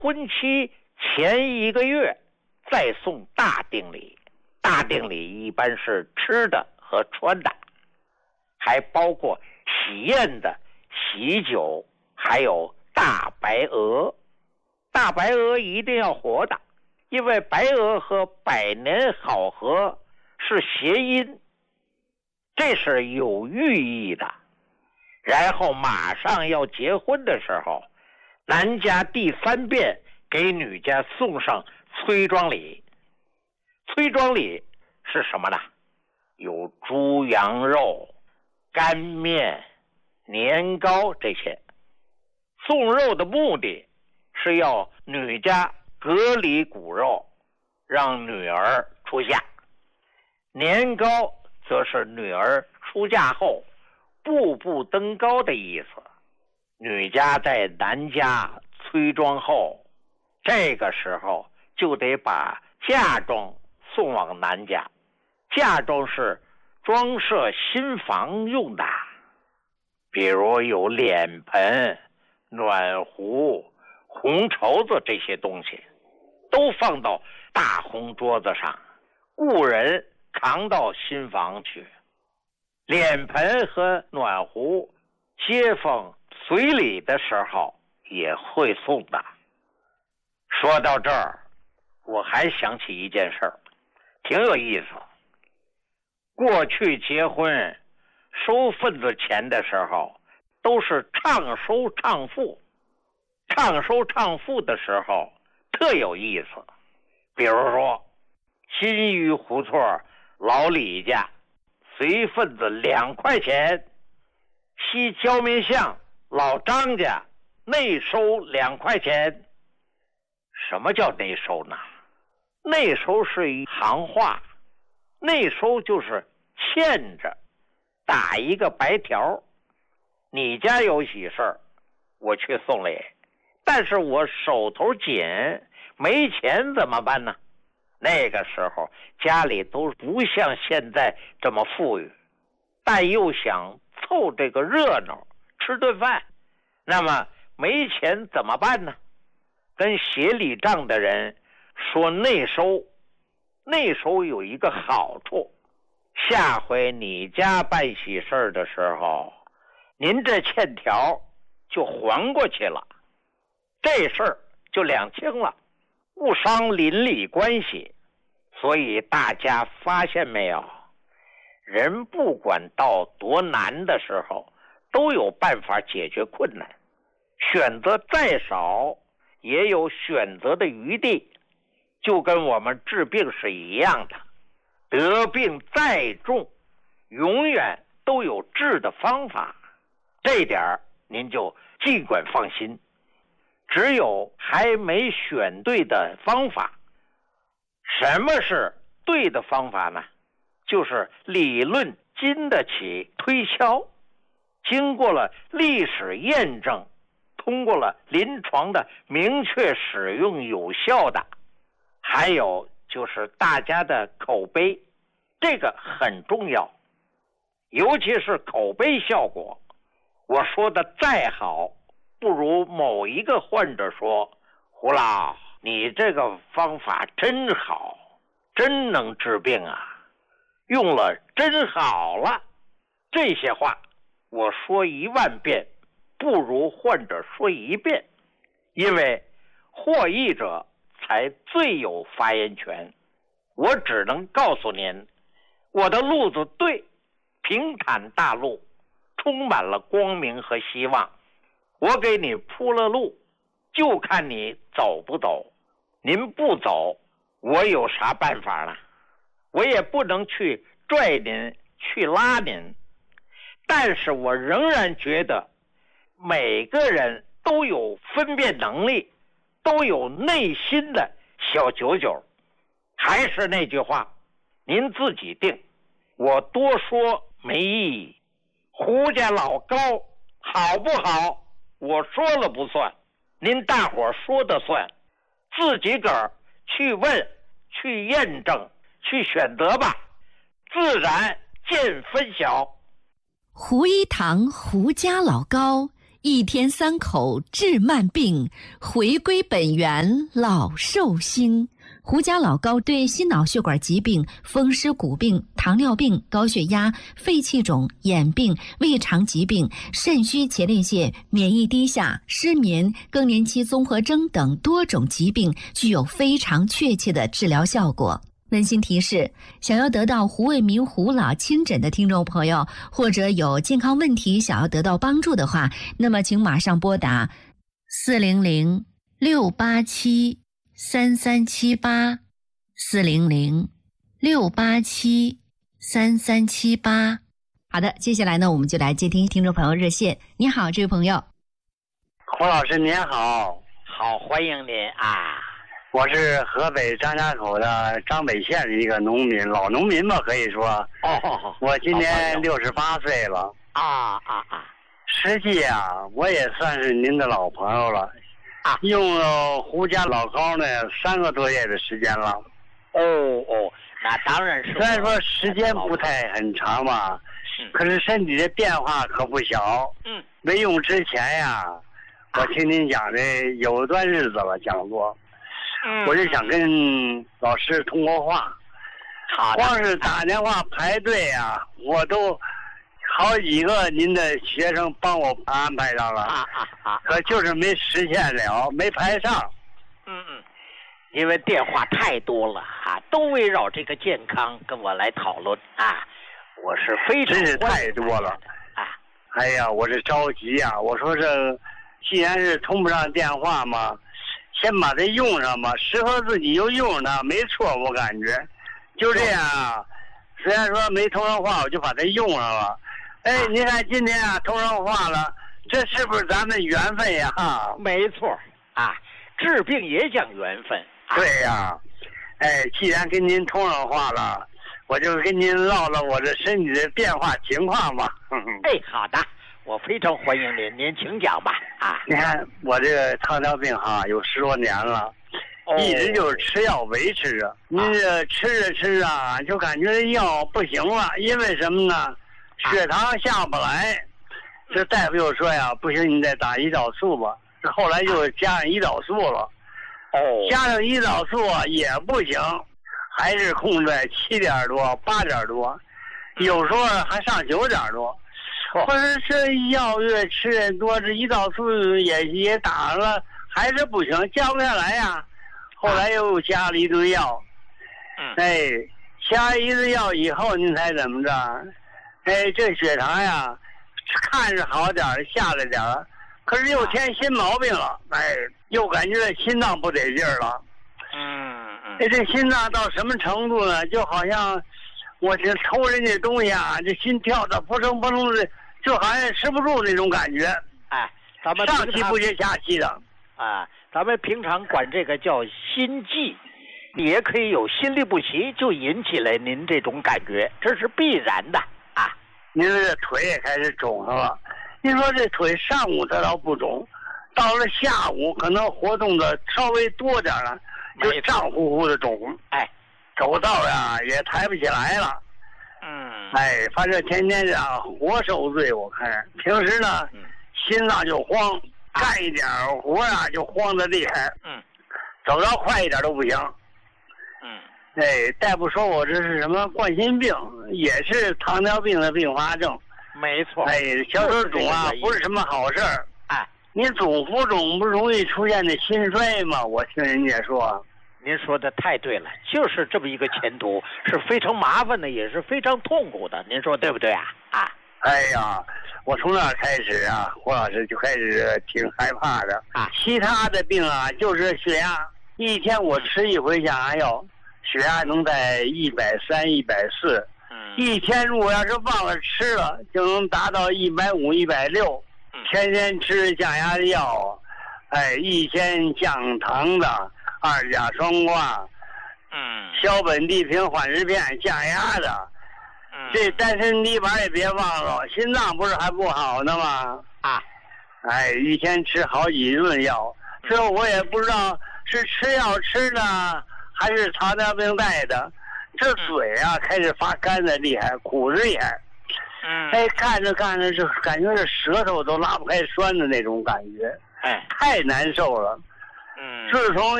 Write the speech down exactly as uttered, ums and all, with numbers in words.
婚期前一个月再送大定礼，大定礼一般是吃的和穿的，还包括喜宴的喜酒，还有大白鹅。大白鹅一定要活的，因为白鹅和百年好合是谐音，这是有寓意的。然后马上要结婚的时候，男家第三遍给女家送上催妆礼。催妆礼是什么呢？有猪羊肉、干面、年糕这些。送肉的目的是要女家隔离骨肉，让女儿出嫁。年糕则是女儿出嫁后步步登高的意思。女家在男家催妆后，这个时候就得把嫁妆送往男家。嫁妆是装饰新房用的，比如有脸盆、暖壶、红绸子这些东西，都放到大红桌子上，雇人扛到新房去。脸盆和暖壶，街坊随礼的时候也会送的。说到这儿，我还想起一件事儿，挺有意思。过去结婚收份子钱的时候，都是唱收唱付。唱收唱付的时候特有意思，比如说新余胡同老李家随份子两块钱，西焦民巷老张家内收两块钱。什么叫内收呢？内收是一行话，内收就是欠着，打一个白条。你家有喜事儿，我去送礼，但是我手头紧，没钱怎么办呢？那个时候家里都不像现在这么富裕，但又想凑这个热闹，吃顿饭，那么没钱怎么办呢？跟协理账的人说内收。内收有一个好处，下回你家办喜事的时候，您这欠条就还过去了，这事儿就两清了，不伤邻里关系。所以大家发现没有，人不管到多难的时候，都有办法解决困难，选择再少也有选择的余地。就跟我们治病是一样的，得病再重，永远都有治的方法，这点您就尽管放心。只有还没选对的方法。什么是对的方法呢？就是理论经得起推敲，经过了历史验证，通过了临床的明确使用有效的，还有就是大家的口碑，这个很重要。尤其是口碑效果，我说的再好，不如某一个患者说，胡老，你这个方法真好，真能治病啊，用了真好了。这些话我说一万遍，不如患者说一遍，因为获益者才最有发言权。我只能告诉您，我的路子对，平坦大路，充满了光明和希望。我给你铺了路，就看你走不走。您不走，我有啥办法呢？我也不能去拽您，去拉您。但是我仍然觉得每个人都有分辨能力，都有内心的小九九。还是那句话，您自己定，我多说没意义。胡家老高好不好，我说了不算，您大伙说的算，自己个儿去问，去验证，去选择吧，自然见分晓。 胡一堂胡家老高一天三口治慢病，回归本源老寿星。胡家老高对心脑血管疾病、风湿骨病、糖尿病、高血压、肺气肿、眼病、胃肠疾病、肾虚前列腺、免疫低下、失眠、更年期综合征等多种疾病具有非常确切的治疗效果。温馨提示：想要得到胡卫民胡老亲诊的听众朋友，或者有健康问题想要得到帮助的话，那么请马上拨打四零零六八七三三七八四零零六八七三三七八。好的，接下来呢，我们就来接听听众朋友热线。你好，这位朋友。 胡老师您好。 好，欢迎您啊。 我是河北张家口的张北县的一个农民，老农民吧，可以说。 哦。 我今年六十八岁了。 啊啊啊！ 实际啊，我也算是您的老朋友了。 啊， 用了胡家老高呢三个多月的时间了。 哦哦，那当然是。 虽然说时间不太很长吧， 嗯、 可是身体的变化可不小。 嗯。 没用之前呀，我听您讲的有一段日子了，讲座。 嗯。 我就想跟老师通过话。 好。 光是打电话排队啊，我都。好几个您的学生帮我安排上了， 啊啊啊！ 可就是没实现了，没排上。 嗯嗯，因为电话太多了啊，都围绕这个健康跟我来讨论啊，我是非常真是太多了啊！ 哎呀，我这着急呀、啊！我说这既然是通不上电话嘛，先把它用上吧，适合自己就用它，没错，我感觉就这样啊。虽然说没通上话，我就把它用上了。哎，您看今天啊，通上话了，这是不是咱们缘分呀？ 没错啊，治病也讲缘分。 啊、对呀，哎，既然跟您通上话了，我就跟您唠唠我这身体的变化情况吧。 哎，好的，我非常欢迎您，您请讲吧。啊， 你看我这个糖尿病哈，有十多年了，哦、一直就是吃药维持着。您这吃着吃啊，就感觉药不行了，因为什么呢？血糖下不来，这大夫又说呀，不行，你再打胰岛素吧。这后来就加上胰岛素了， 哦， 加上胰岛素也不行，还是控制在七点多、八点多，有时候还上九点多。或者这药越吃越多，这胰岛素也也打了，还是不行，降不下来呀。后来又加了一堆药，哎，加一堆药以后，您猜怎么着？哎，这血糖呀，看着好点儿，下来点儿，可是又添新毛病了。哎，又感觉心脏不得劲儿了。 嗯嗯。 哎，这心脏到什么程度呢？就好像我这抽人家东西啊，这心跳的扑通扑通的，就好像吃不住那种感觉。 哎，咱们上气不接下气的。 啊，咱们平常管这个叫心悸，也可以有心律不齐，就引起了您这种感觉，这是必然的。 您这腿也开始肿上了。您说这腿上午它倒不肿，到了下午可能活动的稍微多点了，就胀乎乎的肿。 哎， 走道呀也抬不起来了。 嗯。 哎，反正天天啊活受罪，我看平时呢、嗯、心脏就慌，干一点活啊就慌得厉害。 嗯。 走道快一点都不行。 嗯。 哎，大夫说我这是什么冠心病，也是糖尿病的并发症。 没错。 哎，小手肿啊，不是什么好事儿。 哎， 你总浮肿不容易出现的心衰吗？我听人家说。 您说的太对了，就是这么一个前途，是非常麻烦的，也是非常痛苦的。您说对不对啊？啊。 哎呀，我从那开始啊，胡老师就开始挺害怕的啊。 其他的病啊，就是血压，一天我吃一回降压药。血压能在一百三、一百四， 嗯， 一天如果要是忘了吃了，就能达到一百五、一百六。天天吃降压的药，哎，一天降糖的二甲双胍， 嗯， 硝苯地平缓释片降压的， 嗯， 这丹参泥丸也别忘了，心脏不是还不好呢吗？ 啊， 哎，一天吃好几顿药，这我也不知道是吃药吃的。还是糖尿病带的，这嘴啊开始发干的厉害，苦的厉害。 嗯， 哎，看着看着就感觉这舌头都拉不开栓的那种感觉， 哎， 太难受了。 嗯， 自从